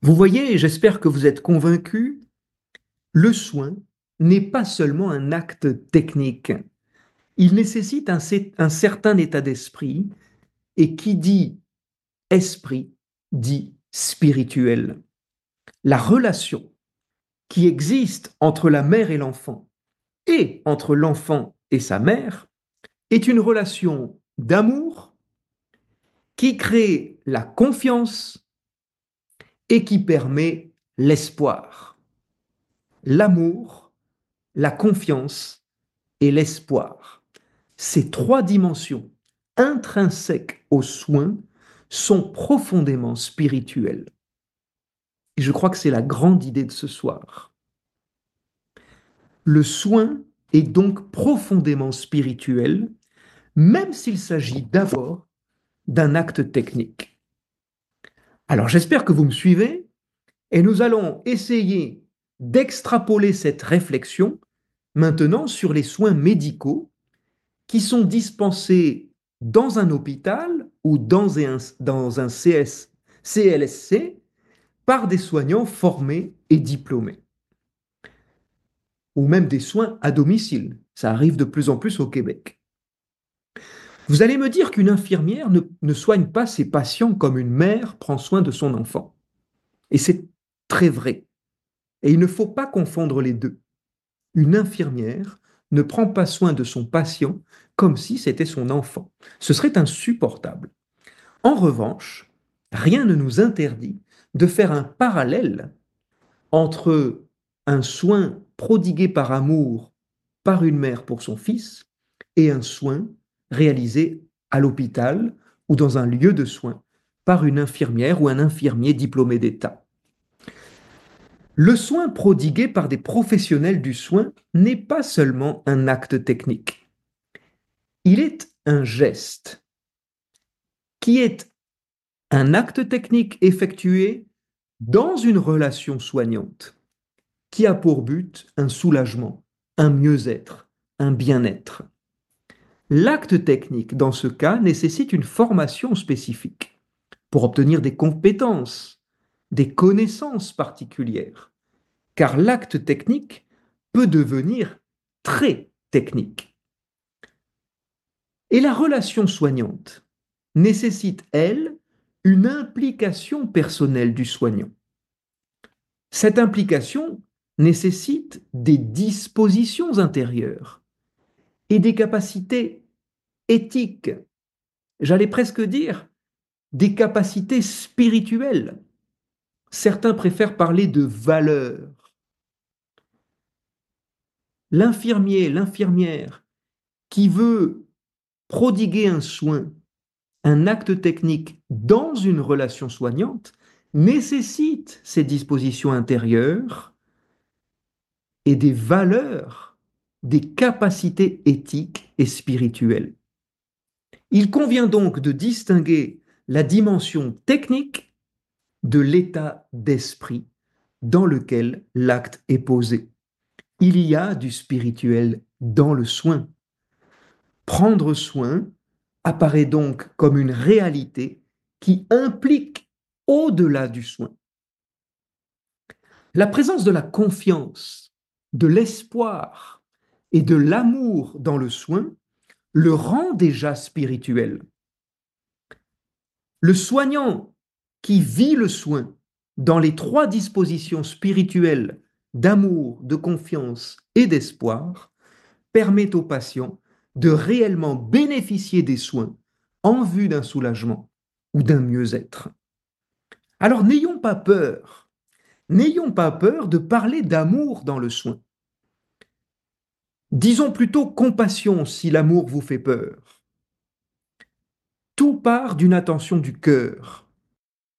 Vous voyez, j'espère que vous êtes convaincus, le soin n'est pas seulement un acte technique. Il nécessite un certain état d'esprit, et qui dit esprit dit spirituel. La relation qui existe entre la mère et l'enfant, et entre l'enfant et sa mère, est une relation d'amour qui crée la confiance et qui permet l'espoir. L'amour, la confiance et l'espoir. Ces trois dimensions intrinsèques aux soins sont profondément spirituelles. Et je crois que c'est la grande idée de ce soir. Le soin est donc profondément spirituel, même s'il s'agit d'abord d'un acte technique. Alors j'espère que vous me suivez et nous allons essayer d'extrapoler cette réflexion maintenant sur les soins médicaux qui sont dispensés dans un hôpital ou dans un CLSC par des soignants formés et diplômés, ou même des soins à domicile. Ça arrive de plus en plus au Québec. Vous allez me dire qu'une infirmière ne soigne pas ses patients comme une mère prend soin de son enfant. Et c'est très vrai. Et il ne faut pas confondre les deux. Une infirmière ne prend pas soin de son patient comme si c'était son enfant. Ce serait insupportable. En revanche, rien ne nous interdit de faire un parallèle entre un soin prodigué par amour par une mère pour son fils et un soin réalisé à l'hôpital ou dans un lieu de soins par une infirmière ou un infirmier diplômé d'État. Le soin prodigué par des professionnels du soin n'est pas seulement un acte technique. Il est un geste qui est un acte technique effectué dans une relation soignante qui a pour but un soulagement, un mieux-être, un bien-être. L'acte technique, dans ce cas, nécessite une formation spécifique pour obtenir des compétences, des connaissances particulières, car l'acte technique peut devenir très technique. Et la relation soignante nécessite, elle, une implication personnelle du soignant. Cette implication nécessite des dispositions intérieures et des capacités éthiques, j'allais presque dire des capacités spirituelles. Certains préfèrent parler de valeurs. L'infirmier, l'infirmière qui veut prodiguer un soin, un acte technique dans une relation soignante, nécessite ces dispositions intérieures et des valeurs, des capacités éthiques et spirituelles. Il convient donc de distinguer la dimension technique de l'état d'esprit dans lequel l'acte est posé. Il y a du spirituel dans le soin. Prendre soin apparaît donc comme une réalité qui implique au-delà du soin. La présence de la confiance, de l'espoir et de l'amour dans le soin le rend déjà spirituel. Le soignant qui vit le soin dans les trois dispositions spirituelles d'amour, de confiance et d'espoir permet au patient de réellement bénéficier des soins en vue d'un soulagement ou d'un mieux-être. Alors n'ayons pas peur de parler d'amour dans le soin. Disons plutôt compassion si l'amour vous fait peur. Tout part d'une attention du cœur,